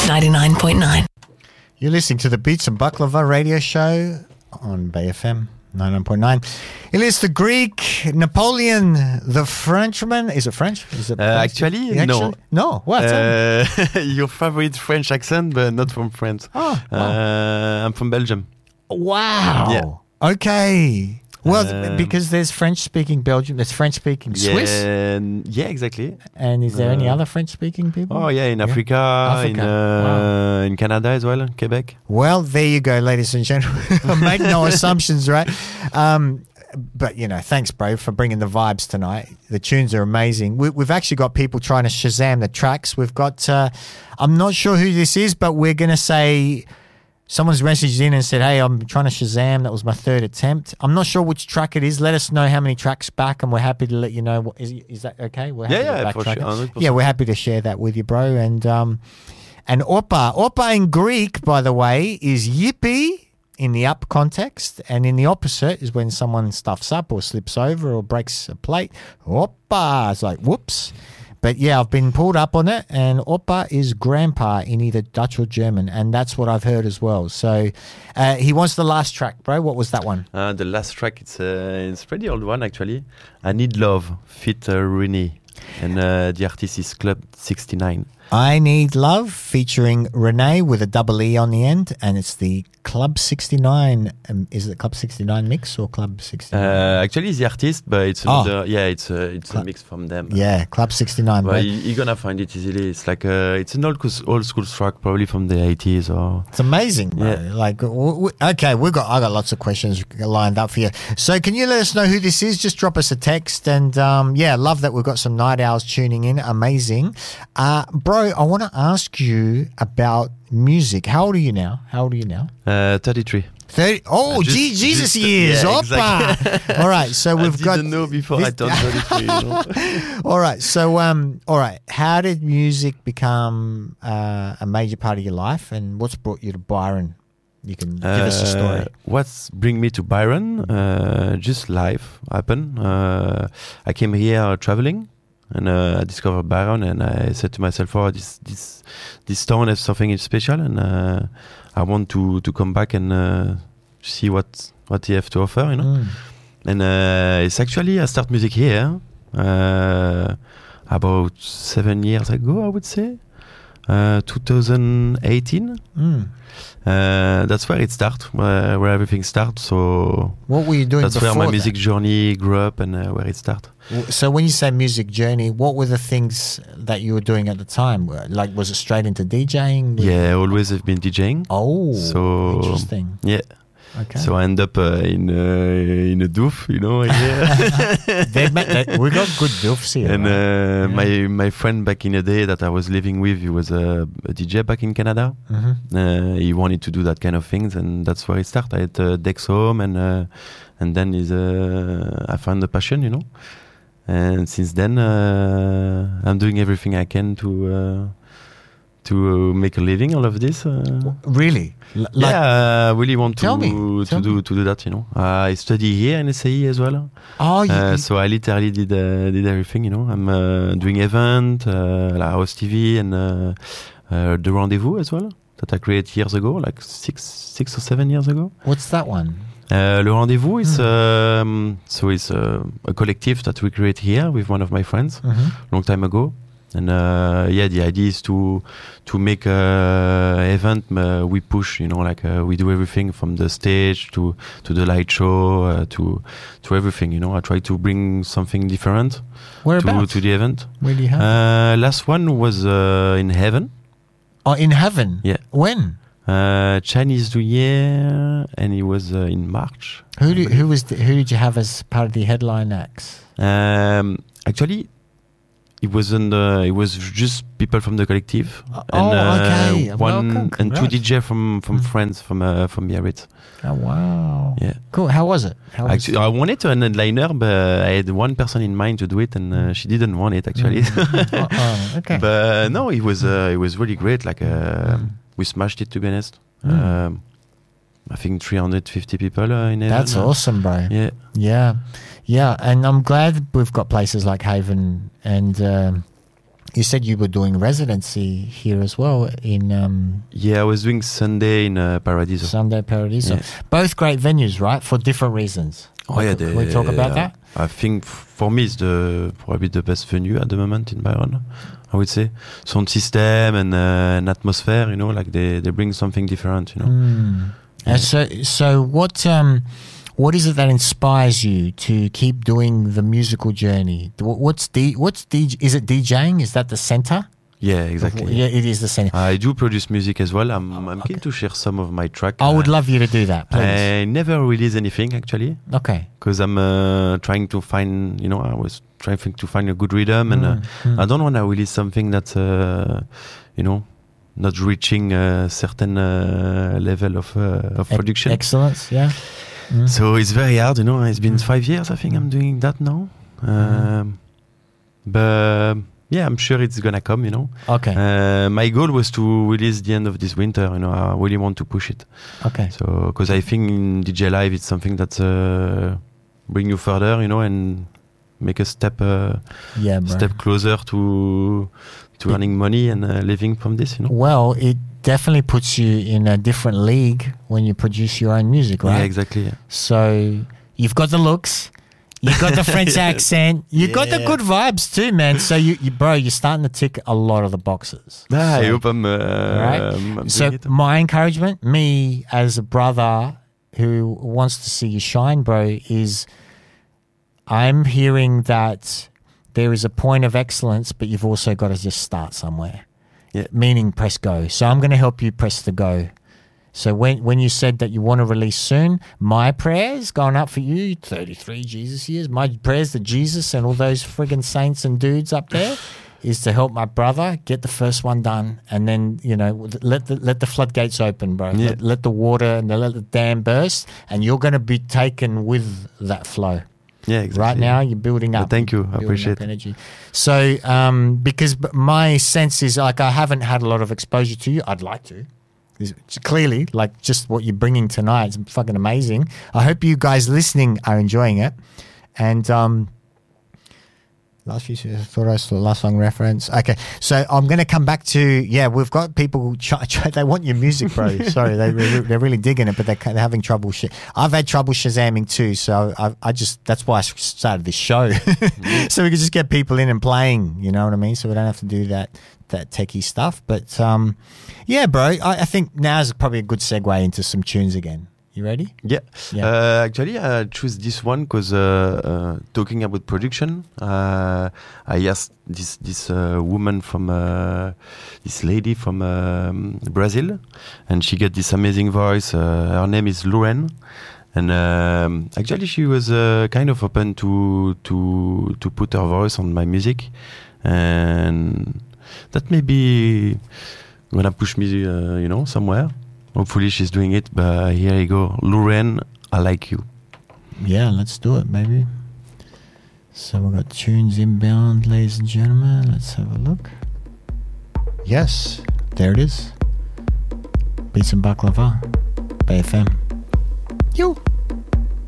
99.9. You're listening to the Beats and Baklava radio show on Bay FM 99.9. It is the Greek, Napoleon, the Frenchman. Is it French? Is it actually, no. No, what? Your favorite French accent, but not from France. Oh, wow. I'm from Belgium. Wow. Yeah. Okay. Well, because there's French-speaking Belgium, there's French-speaking Swiss. Yeah, exactly. And is there any other French-speaking people? Oh, yeah, in Africa. In Canada as well, Quebec. Well, there you go, ladies and gentlemen. Make no assumptions, right? But, thanks, bro, for bringing the vibes tonight. The tunes are amazing. We've actually got people trying to Shazam the tracks. We've got, I'm not sure who this is, but we're going to say... Someone's messaged in and said, hey, I'm trying to Shazam. That was my third attempt. I'm not sure which track it is. Let us know how many tracks back, and we're happy to let you know. Is that okay? We're happy to for sure. 100%. Yeah, we're happy to share that with you, bro. And Orpa. Orpa in Greek, by the way, is yippee in the up context, and in the opposite is when someone stuffs up or slips over or breaks a plate. Orpa. It's like, whoops. But yeah, I've been pulled up on it, and Opa is grandpa in either Dutch or German, and that's what I've heard as well. So he wants the last track, bro. What was that one? The last track, it's a pretty old one, actually. I Need Love, feat. Renee, and the artist is Club 69. I Need Love, featuring Renee with a double E on the end, and it's the Club 69. Is it Club 69 mix or Club 69? Actually, it's the artist, but it's another. Yeah, it's a mix from them. Yeah, Club 69. But you're gonna find it easily. It's like it's an old school track, probably from the 80s or. It's amazing, bro. Yeah. Like, okay, I got lots of questions lined up for you. So, can you let us know who this is? Just drop us a text, and love that we've got some night owls tuning in. Amazing, bro. I want to ask you about music. How old are you now? 33. 30. Oh, Jesus years. Yeah, Opa. exactly. All right. So we've got. I didn't know before I turned 33. All right. So, all right. How did music become a major part of your life, and what's brought you to Byron? You can give us a story. What's bring me to Byron? Just life happened. I came here traveling. And I discovered Byron, and I said to myself, "Oh, this town has something special, and I want to come back and see what they have to offer, And it's actually I start music here about 7 years ago, I would say, 2018. That's where it starts, where everything starts. So what were you doing? That's where my music journey grew up, and where it started. So when you say music journey, what were the things that you were doing at the time? Like, was it straight into DJing? Yeah, always have been DJing. Oh, so interesting. Yeah. Okay. So I end up in a doof, We got good doofs here. And my friend back in the day that I was living with, he was a DJ back in Canada. Mm-hmm. He wanted to do that kind of things, and that's where it started. I had Dex home, and then I found the passion, And since then, I'm doing everything I can to make a living out of this. Really? I really want to do that. I study here in SAE as well. Oh, so I literally did everything. I'm doing event, House TV, and the Rendezvous as well that I created years ago, like six or 7 years ago. What's that one? Le Rendezvous is it's a collective that we create here with one of my friends long time ago. And the idea is to make a event we push, we do everything from the stage to the light show to everything. I try to bring something different to the event. Where do you have? Last one was in Heaven. Oh, in Heaven. Yeah. When? Chinese New Year, and it was in March. Who did you have as part of the headline acts? Actually, it was just people from the collective, okay. One and two DJ from France from Biarritz. Oh wow! Yeah, cool. How was it? Actually, I wanted to an headliner, but I had one person in mind to do it, and she didn't want it actually. Okay. But no, it was really great. Like we smashed it, to be honest. I think 350 people in Heaven. That's awesome, bro. Yeah. And I'm glad we've got places like Haven and You said you were doing residency here as well in Yeah, I was doing Sunday in Paradiso. Sunday Paradiso. Yeah. Both great venues, right? For different reasons. Oh yeah, Can we talk about that? I think for me it's probably the best venue at the moment in Bayonne. I would say sound system and atmosphere. You know, like they bring something different. You know. Yeah. So what is it that inspires you to keep doing the musical journey? What's is it DJing? Is that the center? Yeah, exactly. Yeah, it is the center. I do produce music as well. I'm keen to share some of my track. I would love you to do that, please. I never release anything actually. Okay. Because I'm trying to find, I was trying to find a good rhythm, and I don't want to release something that's, not reaching a certain level of production. Excellence, yeah. So it's very hard, It's been 5 years, I think I'm doing that now. But yeah, I'm sure it's gonna come, Okay. My goal was to release the end of this winter, I really want to push it. Okay. So, because I think in DJ Live it's something that bring you further, and make a step closer to earning money and living from this, Well, it definitely puts you in a different league when you produce your own music, right? Yeah, exactly. Yeah. So you've got the looks, you've got the French accent, you've got the good vibes too, man. So you're starting to tick a lot of the boxes. I hope I'm right. I'm So doing it. my encouragement, me as a brother who wants to see you shine, bro, is I'm hearing that there is a point of excellence, but you've also got to just start somewhere. Yeah. Meaning press go. So I'm going to help you press the go. So when you said that you want to release soon, my prayers going up for you, 33 Jesus years, my prayers to Jesus and all those friggin' saints and dudes up there is to help my brother get the first one done, and then let the floodgates open, bro. Yeah. Let the water and let the dam burst, and you're going to be taken with that flow. Yeah, exactly. Right now, you're building up. Thank you. I appreciate it. Energy. So, because my sense is like I haven't had a lot of exposure to you. I'd like to. Clearly, like just what you're bringing tonight is fucking amazing. I hope you guys listening are enjoying it. And last song reference. Okay, so I'm going to come back to we've got people. They want your music, bro. Sorry, they're really digging it, but they're having trouble. I've had trouble Shazamming too, so I just that's why I started this show, so we could just get people in and playing. You know what I mean? So we don't have to do that techie stuff. But bro, I think now's probably a good segue into some tunes again. You ready? Yeah. Actually, I choose this one because talking about production, I asked this woman from this lady from Brazil, and she got this amazing voice. Her name is Lauren, and actually she was kind of open to put her voice on my music, and that may be gonna push me, somewhere. Hopefully she's doing it, but here you go. Lauren, I Like You. Yeah, let's do it, baby. So we've got tunes inbound, ladies and gentlemen. Let's have a look. Yes, there it is. Beats and Baklava, BFM. You.